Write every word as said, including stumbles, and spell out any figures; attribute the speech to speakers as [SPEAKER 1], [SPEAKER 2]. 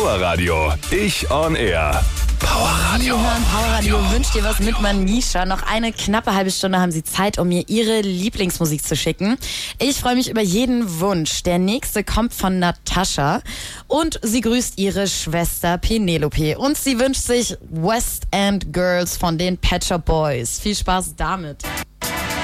[SPEAKER 1] Powerradio, ich on air. Powerradio.
[SPEAKER 2] Sie hören Powerradio, wünscht dir was mit Manisha. Noch eine knappe halbe Stunde haben Sie Zeit, um mir Ihre Lieblingsmusik zu schicken. Ich freue mich über jeden Wunsch. Der nächste kommt von Natascha und sie grüßt ihre Schwester Penelope. Und sie wünscht sich West End Girls von den Pet Shop Boys. Viel Spaß damit.